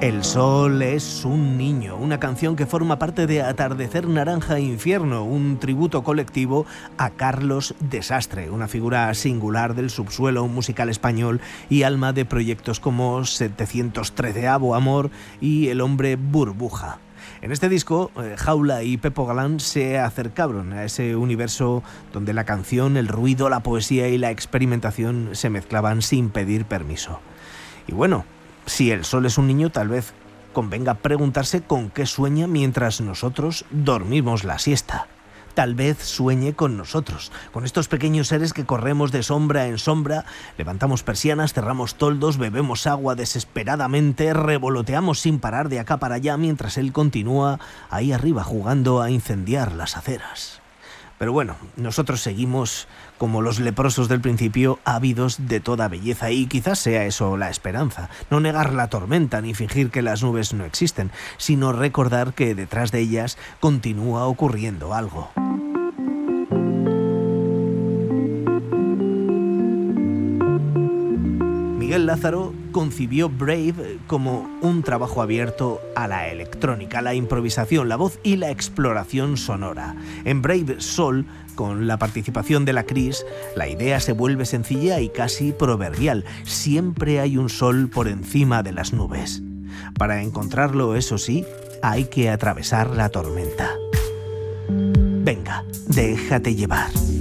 El sol es un niño, una canción que forma parte de Atardecer Naranja e Infierno, un tributo colectivo a Carlos Desastre, una figura singular del subsuelo musical español y alma de proyectos como 713avo Amor y El Hombre Burbuja. En este disco, Jaula y Pepo Galán se acercaron a ese universo donde la canción, el ruido, la poesía y la experimentación se mezclaban sin pedir permiso. Y bueno, si el sol es un niño, tal vez convenga preguntarse con qué sueña mientras nosotros dormimos la siesta. Tal vez sueñe con nosotros, con estos pequeños seres que corremos de sombra en sombra, levantamos persianas, cerramos toldos, bebemos agua desesperadamente, revoloteamos sin parar de acá para allá mientras él continúa ahí arriba jugando a incendiar las aceras. Pero bueno, nosotros seguimos como los leprosos del principio, ávidos de toda belleza, y quizás sea eso la esperanza, no negar la tormenta ni fingir que las nubes no existen, sino recordar que detrás de ellas continúa ocurriendo algo. Miguel Lázaro concibió Brave como un trabajo abierto a la electrónica, la improvisación, la voz y la exploración sonora. En Brave Sol, con la participación de la Cris, la idea se vuelve sencilla y casi proverbial. Siempre hay un sol por encima de las nubes. Para encontrarlo, eso sí, hay que atravesar la tormenta. Venga, déjate llevar.